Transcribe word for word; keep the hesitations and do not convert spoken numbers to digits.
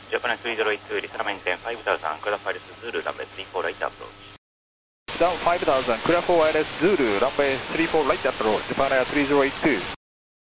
Japan three zero eight two, Lisa maintain five thousand, clear for wireless Zulu, runway three four right approach. Down five thousand, clear for wireless Zulu, runway three four right approach, Japan Air three zero eight two.